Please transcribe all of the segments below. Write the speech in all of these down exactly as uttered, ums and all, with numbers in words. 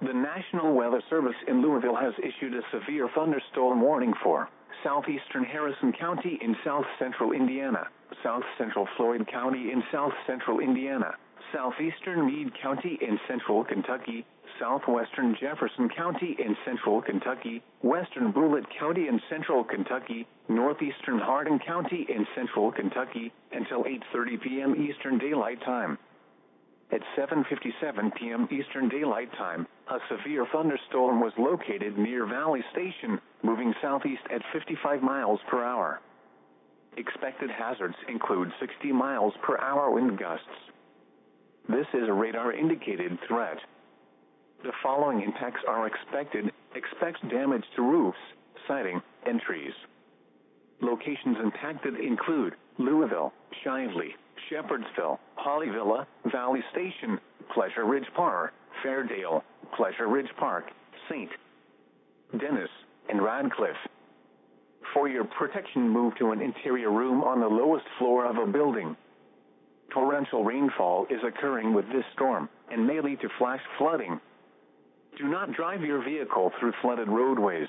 The National Weather Service in Louisville has issued a severe thunderstorm warning for southeastern Harrison County in south-central Indiana, south-central Floyd County in south-central Indiana, southeastern Meade County in central Kentucky, southwestern Jefferson County in central Kentucky, western Bullitt County in central Kentucky, northeastern Hardin County in central Kentucky, until eight thirty p m Eastern Daylight Time. At seven fifty-seven p m Eastern Daylight Time, a severe thunderstorm was located near Valley Station, moving southeast at fifty-five miles per hour. Expected hazards include sixty miles per hour wind gusts. This is a radar-indicated threat. The following impacts are expected. Expect damage to roofs, siding, and trees. Locations impacted include Louisville, Shively, Shepherdsville, Hollyville, Valley Station, Pleasure Ridge Park, Fairdale, Pleasure Ridge Park, Saint Denis, and Radcliffe. For your protection, move to an interior room on the lowest floor of a building. Torrential rainfall is occurring with this storm and may lead to flash flooding. Do not drive your vehicle through flooded roadways.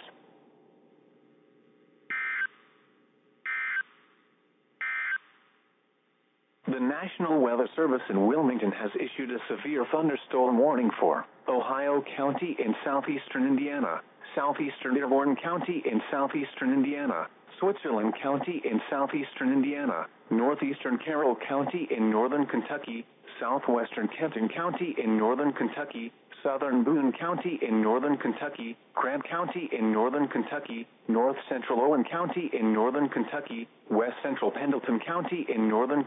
The National Weather Service in Wilmington has issued a severe thunderstorm warning for Ohio County in southeastern Indiana, southeastern Dearborn County in southeastern Indiana, Switzerland County in southeastern Indiana, northeastern Carroll County in northern Kentucky, southwestern Kenton County in northern Kentucky, southern Boone County in northern Kentucky, Grant County in northern Kentucky, north central Owen County in northern Kentucky, west central Pendleton County in northern